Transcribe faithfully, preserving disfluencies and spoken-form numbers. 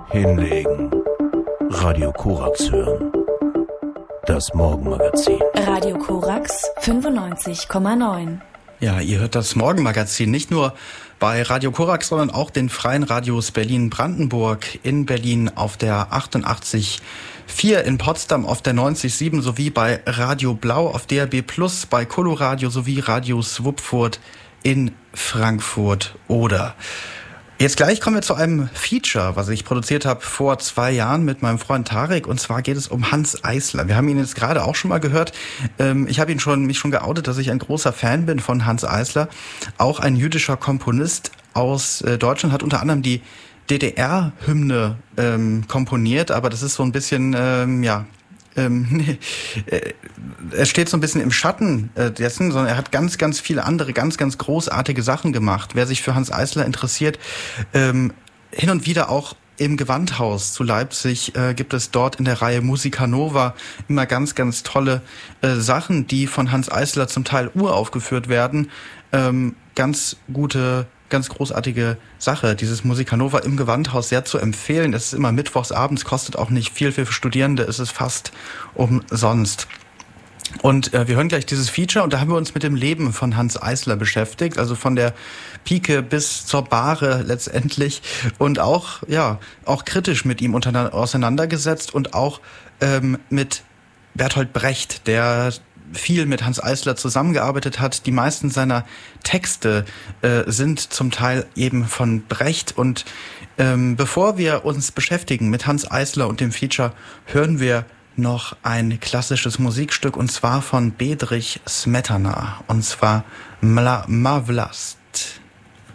Hinlegen. Radio Korax hören. Das Morgenmagazin. Radio Korax fünfundneunzig Komma neun. Ja, ihr hört das Morgenmagazin nicht nur bei Radio Korax, sondern auch den freien Radios Berlin-Brandenburg, in Berlin auf der achtundachtzig Komma vier, in Potsdam auf der neunzig Komma sieben sowie bei Radio Blau auf D R B Plus, bei Coloradio sowie Radio Swupfurt in Frankfurt Oder. Jetzt gleich kommen wir zu einem Feature, was ich produziert habe vor zwei Jahren mit meinem Freund Tarek, und zwar geht es um Hanns Eisler. Wir haben ihn jetzt gerade auch schon mal gehört. Ich habe ihn schon, mich schon geoutet, dass ich ein großer Fan bin von Hanns Eisler. Auch ein jüdischer Komponist aus Deutschland, hat unter anderem die D D R-Hymne ähm, komponiert, aber das ist so ein bisschen, ähm, ja, ähm, nee, äh, er steht so ein bisschen im Schatten äh, dessen, sondern er hat ganz, ganz viele andere, ganz, ganz großartige Sachen gemacht. Wer sich für Hanns Eisler interessiert, ähm, hin und wieder auch im Gewandhaus zu Leipzig äh, gibt es dort in der Reihe Musica Nova immer ganz, ganz tolle äh, Sachen, die von Hanns Eisler zum Teil uraufgeführt werden. Ähm, ganz gute Ganz großartige Sache, dieses Musica Nova im Gewandhaus, sehr zu empfehlen. Es ist immer mittwochs abends, kostet auch nicht viel für Studierende, es ist fast umsonst. Und äh, wir hören gleich dieses Feature, und da haben wir uns mit dem Leben von Hanns Eisler beschäftigt, also von der Pike bis zur Bahre letztendlich, und auch ja auch kritisch mit ihm auseinandergesetzt und auch ähm, mit Bertolt Brecht, der viel mit Hanns Eisler zusammengearbeitet hat. Die meisten seiner Texte äh, sind zum Teil eben von Brecht. Und ähm, bevor wir uns beschäftigen mit Hanns Eisler und dem Feature, hören wir noch ein klassisches Musikstück, und zwar von Bedřich Smetana, und zwar Mla Mavlast.